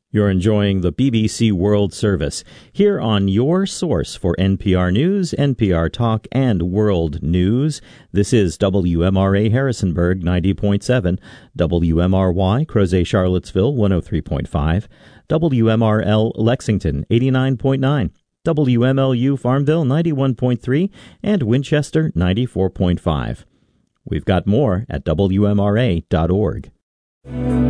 You're enjoying the BBC World Service here on your source for NPR News, NPR Talk, and World News. This is WMRA Harrisonburg 90.7, WMRY Crozet Charlottesville 103.5, WMRL Lexington 89.9, WMLU Farmville 91.3, and Winchester 94.5. We've got more at WMRA.org.